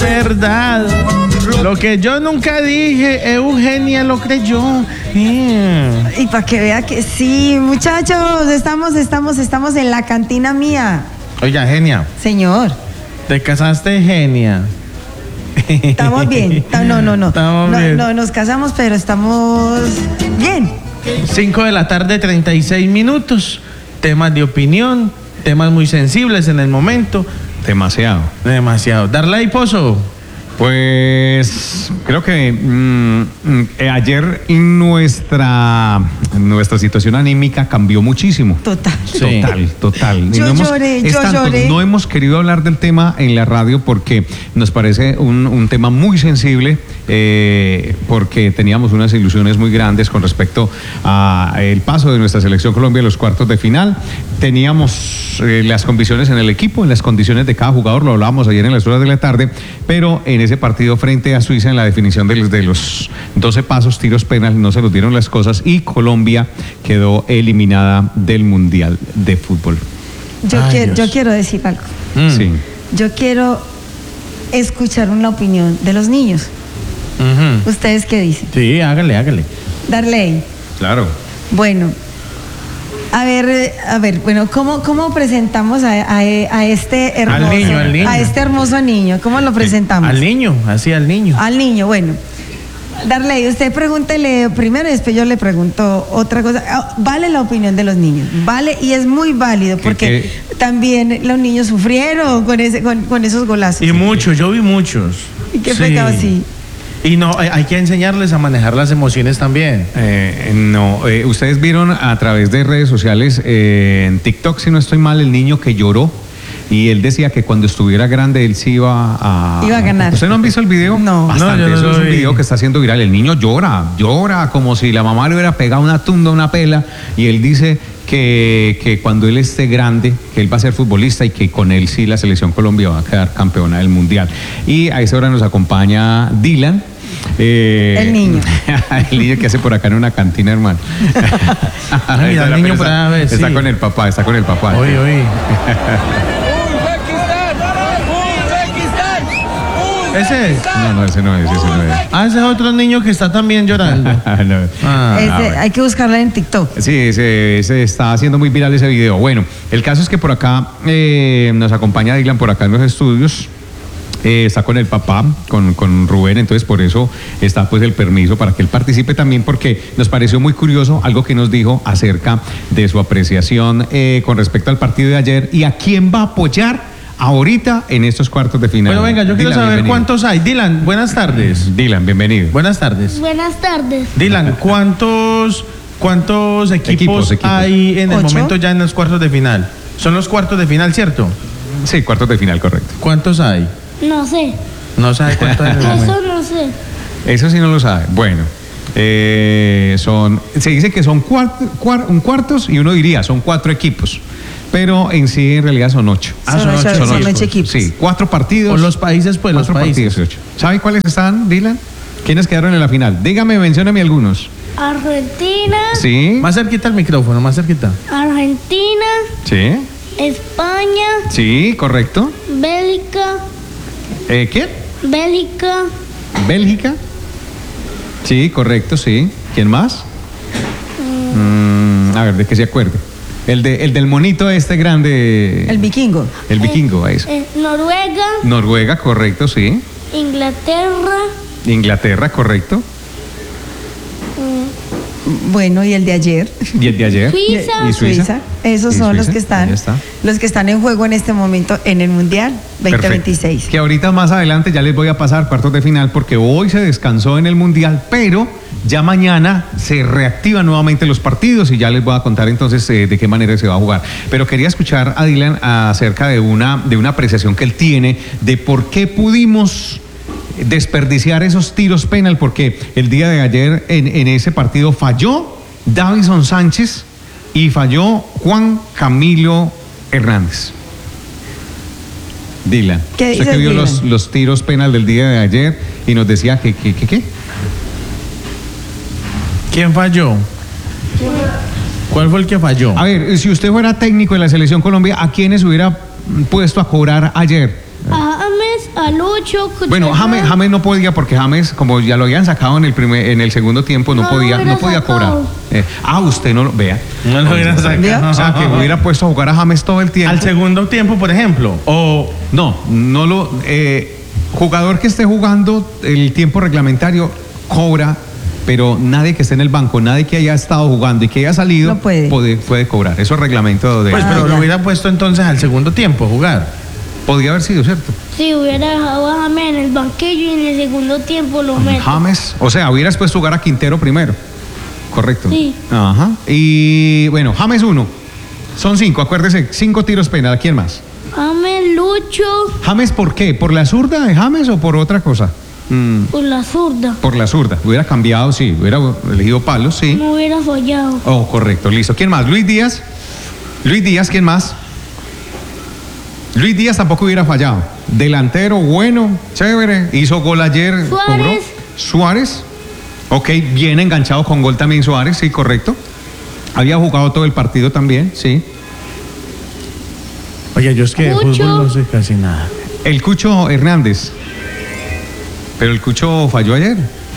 verdad. Lo que yo nunca dije, Eugenia lo creyó. Y para que vea que sí, muchachos, estamos en la cantina mía. Oiga, Genia. Señor. ¿Te casaste, Genia? Estamos bien. No. Estamos bien. No, nos casamos, pero estamos bien. 5 de la tarde, 36 minutos. Temas de opinión, temas muy sensibles en el momento. Demasiado. Darley Pozo. Pues creo que ayer nuestra situación anímica cambió muchísimo. Total. Sí. Total. Yo lloré. No hemos querido hablar del tema en la radio porque nos parece un tema muy sensible, porque teníamos unas ilusiones muy grandes con respecto a el paso de nuestra selección Colombia en los cuartos de final. Teníamos las condiciones en el equipo, en las condiciones de cada jugador, lo hablábamos ayer en las horas de la tarde, pero en ese partido frente a Suiza en la definición de los 12 pasos, tiros penales, no se nos dieron las cosas y Colombia quedó eliminada del Mundial de Fútbol. Yo quiero decir algo. Sí. Yo quiero escuchar una opinión de los niños. ¿Ustedes qué dicen? Sí, hágale. Darley. Claro. Bueno, a ver, bueno, ¿cómo presentamos a este hermoso, al niño. a este hermoso niño? ¿Cómo lo presentamos? Al niño. Al niño, bueno. Darley, usted pregúntele primero y después yo le pregunto otra cosa. Vale la opinión de los niños, vale, y es muy válido porque también los niños sufrieron con esos golazos. Y muchos, yo vi muchos. Y qué pecado, sí. Y no, hay que enseñarles a manejar las emociones también. Ustedes vieron a través de redes sociales, en TikTok, si no estoy mal, el niño que lloró. Y él decía que cuando estuviera grande él sí iba a ganar. ¿Ustedes no han visto el video? No. Bastante. No, Eso es un video que está haciendo viral. El niño llora como si la mamá le hubiera pegado una tunda, una pela. Y él dice que cuando él esté grande, que él va a ser futbolista y que con él sí la selección Colombia va a quedar campeona del Mundial. Y a esa hora nos acompaña Dylan. El niño. El niño que hace por acá en una cantina, hermano. Mira, el niño por ahí, está con el papá. Oye. ¿Ese es? No, ese no es. Ese es otro niño que está también llorando. Hay que buscarla en TikTok. Sí, ese está haciendo muy viral ese video. Bueno, el caso es que por acá nos acompaña Dylan por acá en los estudios. Está con el papá, con Rubén, entonces por eso está pues el permiso para que él participe también, porque nos pareció muy curioso algo que nos dijo acerca de su apreciación con respecto al partido de ayer y a quién va a apoyar ahorita en estos cuartos de final. Bueno, venga, yo quiero saber bienvenido. ¿Cuántos hay? Dylan, buenas tardes. Dylan, bienvenido. Buenas tardes. Buenas tardes. Dylan, ¿cuántos equipos hay en el 8. momento ya en los cuartos de final? Son los cuartos de final, ¿cierto? Sí, cuartos de final, correcto. ¿Cuántos hay? No sé. No sabe cuántos hay en el momento. Eso no sé. Eso sí no lo sabe. Bueno, se dice que son cuartos y uno diría, son 4 equipos. Pero en sí, en realidad son 8. Son 8 equipos. Sí, 4 partidos. Por los países, pues, 4 los países. partidos, 8. ¿Sabe cuáles están, Dylan? ¿Quiénes quedaron en la final? Dígame, mencióname algunos. Argentina. Sí. Más cerquita el micrófono, más cerquita. Argentina. Sí. España. Sí, correcto. Bélgica. ¿Quién? Bélgica. Bélgica. Sí, correcto, sí. ¿Quién más? A ver, de que se acuerde. El del monito este grande. El vikingo. El vikingo, eso. Noruega. Noruega, correcto, sí. Inglaterra, correcto. Bueno, y el de ayer. Y el de ayer. Suiza. Y Suiza. Esos Y son los Suiza, que ahí está. los que están en juego en este momento en el Mundial 2026. Perfecto. Que ahorita más adelante ya les voy a pasar cuartos de final porque hoy se descansó en el Mundial, pero ya mañana se reactivan nuevamente los partidos y ya les voy a contar entonces de qué manera se va a jugar. Pero quería escuchar a Dylan acerca de una apreciación que él tiene de por qué pudimos desperdiciar esos tiros penal, porque el día de ayer en ese partido falló Davinson Sánchez y falló Juan Camilo Hernández. Dylan, ¿Qué usted dice que vio Dylan? los tiros penal del día de ayer y nos decía que ¿qué? ¿Quién falló? ¿Cuál fue el que falló? A ver, si usted fuera técnico de la Selección Colombia, ¿a quiénes hubiera puesto a cobrar ayer? A a Lucho, Bueno, James no podía porque James, como ya lo habían sacado en el segundo tiempo, no No, podía lo hubiera cobrar. sacado. Usted no lo vea. No lo hubiera sacado. O sea, que hubiera puesto a jugar a James todo el tiempo. Al segundo tiempo, por ejemplo. O No lo. Jugador que esté jugando el tiempo reglamentario cobra, pero nadie que esté en el banco, nadie que haya estado jugando y que haya salido No puede. puede cobrar. Eso es reglamento de. pues, pero ya. lo hubiera puesto entonces al segundo tiempo a jugar. Podría haber sido, ¿cierto? Sí, hubiera dejado a James en el banquillo y en el segundo tiempo lo meto. James. O sea, hubieras puesto a jugar a Quintero primero. Correcto. Sí. Ajá. Y bueno, James 1. Son 5, acuérdese, 5 tiros penal. ¿Quién más? James, Lucho, ¿James por qué? ¿Por la zurda de James o por otra cosa? por la zurda. Por la zurda. Hubiera cambiado, sí. Hubiera elegido palos, sí. No hubiera fallado. Oh, correcto, listo. ¿Quién más? Luis Díaz. Luis Díaz, ¿quién más? Luis Díaz tampoco hubiera fallado. Delantero, bueno, chévere. Hizo gol ayer. Suárez. cobró. Suárez. Ok, bien enganchado con gol también Suárez, sí, correcto. Había jugado todo el partido también, sí. Oye, yo es que de Mucho. fútbol no sé casi nada. El Cucho Hernández. Pero el Cucho falló ayer.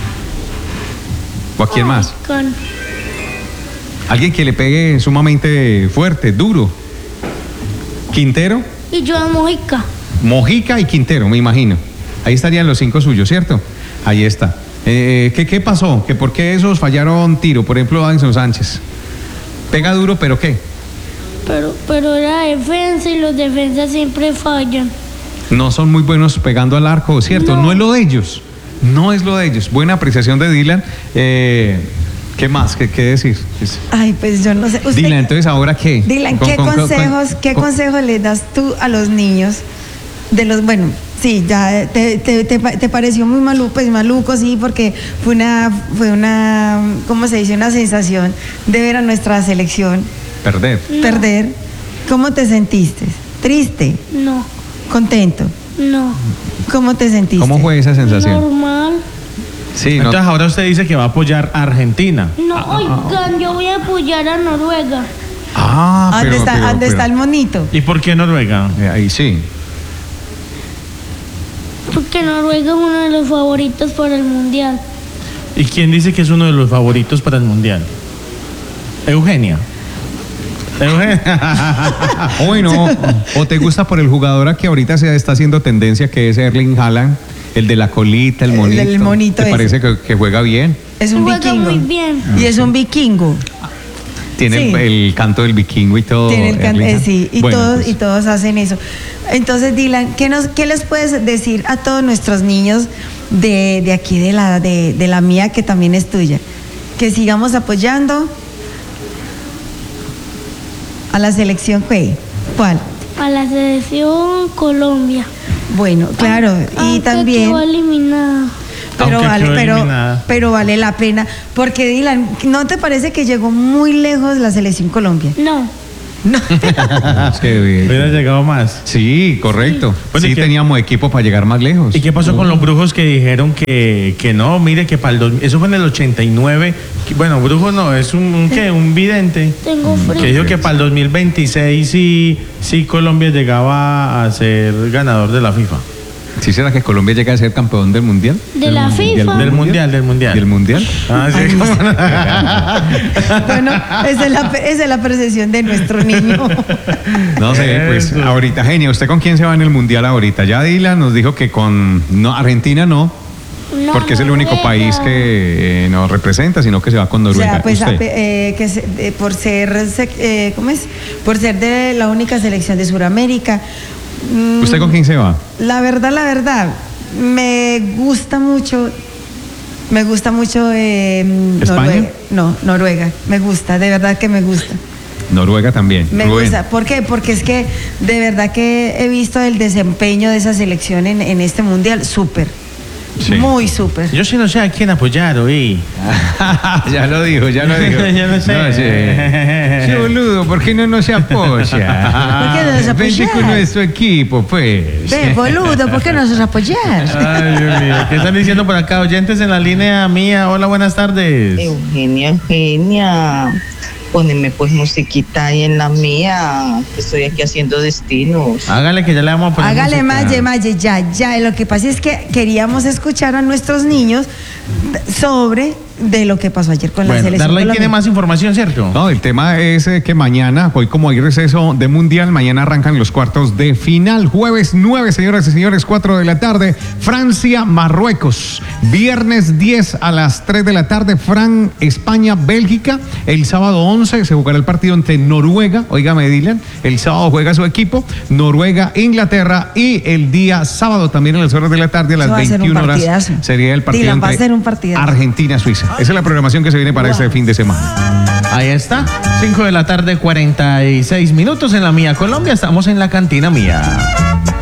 ¿O a quién más? Con Alguien que le pegue sumamente fuerte, duro. Quintero, y Joan Mojica. Mojica y Quintero, me imagino. Ahí estarían los 5 suyos, ¿cierto? Ahí está. ¿Qué pasó? ¿Que por qué esos fallaron tiro? Por ejemplo, Davinson Sánchez. Pega duro, ¿pero qué? Pero era defensa y los defensas siempre fallan. No son muy buenos pegando al arco, ¿cierto? No es lo de ellos. No es lo de ellos. Buena apreciación de Dylan. ¿Qué más? ¿Qué decir? Ay, pues yo no sé. Usted, Dylan, entonces, ¿ahora qué? Dylan, ¿qué consejos le das tú a los niños? Bueno, sí, ya te pareció muy maluco, sí, porque fue una, ¿cómo se dice? Una sensación de ver a nuestra selección Perder. perder. ¿Cómo te sentiste? ¿Triste? No, ¿Contento? no. ¿Cómo te sentiste? ¿Cómo fue esa sensación? Normal. Sí, no. Entonces ahora usted dice que va a apoyar a Argentina. No, oigan, yo voy a apoyar a Noruega. ¿Dónde está el monito? ¿Y por qué Noruega? Ahí sí. Porque Noruega es uno de los favoritos para el mundial. ¿Y quién dice que es uno de los favoritos para el mundial? Eugenia. Bueno, o te gusta por el jugador que ahorita se está haciendo tendencia, que es Erling Haaland, el de la colita, el monito. El monito ¿Te ese. parece que juega bien? Es un Juega vikingo. muy bien. Y es un vikingo. Tiene Sí. el canto del vikingo y todo. Tiene el Erling Haaland. sí, y, Bueno, todos, pues, y todos hacen eso. Entonces, Dylan, ¿qué les puedes decir a todos nuestros niños de aquí, de la mía, que también es tuya? Que sigamos apoyando a la selección, ¿cuál? A la selección Colombia. Bueno, claro, y Aunque también... quedó eliminada. Pero Aunque vale, quedó eliminada. pero vale la pena, porque Dylan, ¿no te parece que llegó muy lejos la selección Colombia? No, es que, Hubiera llegado más. sí, correcto. Pues, Sí, ¿y qué? teníamos equipo para llegar más lejos. ¿Y qué pasó con los brujos que dijeron que no? Mire que para eso fue en el 89. Bueno, brujos no, es un vidente. tengo Que frío. dijo que para el 2026 sí Colombia llegaba a ser ganador de la FIFA. ¿Sí será que Colombia llega a ser campeón del mundial? De la FIFA. Del mundial. ¿Del mundial? Ah, sí. Ay, Bueno, esa es la percepción de nuestro niño. No sé, pues Eso. ahorita, Genia, ¿usted con quién se va en el mundial ahorita? Ya Dylan nos dijo que con Argentina no, No, porque es el único Noruega. país que nos representa, sino que se va con O Noruega. sea, pues ¿Usted? por ser, ¿cómo es? Por ser de la única selección de Sudamérica. ¿Usted con quién se va? La verdad, me gusta mucho ¿España? Noruega, me gusta, de verdad que me gusta. Noruega también. Me Rubén. gusta, ¿por qué? Porque es que de verdad que he visto el desempeño de esa selección en este mundial, súper, Sí. muy súper. Yo sí no sé a quién apoyar hoy. ya lo dijo. Ya no sé. Sí, boludo, ¿por qué no se apoya? ¿Por qué no nos Vente apoyás? con nuestro equipo, pues. Ve, boludo, ¿por qué no nos apoyar? Ay, Dios mío. ¿Qué están diciendo por acá? Oyentes en la línea mía. Hola, buenas tardes. Eugenia, Póneme pues musiquita ahí en la mía, que estoy aquí haciendo destinos. Hágale que ya le vamos a poner Hágale, música. Maye, ya. Lo que pasa es que queríamos escuchar a nuestros niños sobre de lo que pasó ayer con la selección Darley colombiana. tiene más información, ¿cierto? No, el tema es que mañana, hoy como hay receso de Mundial, mañana arrancan los cuartos de final. Jueves 9, señoras y señores, 4 de la tarde, Francia, Marruecos. Viernes 10 a las 3 de la tarde, España, Bélgica. El sábado 11 se jugará el partido entre Noruega, óigame Dylan, el sábado juega su equipo, Noruega, Inglaterra, y el día sábado también a las horas de la tarde, a las Eso va a ser un 21 horas, partidazo. sería el partido Dylan, va a entre ser un partidazo. Argentina, Suiza. Esa es la programación que se viene para este fin de semana. Ahí está, 5 de la tarde, 46 minutos en la Mía Colombia. Estamos en la cantina Mía.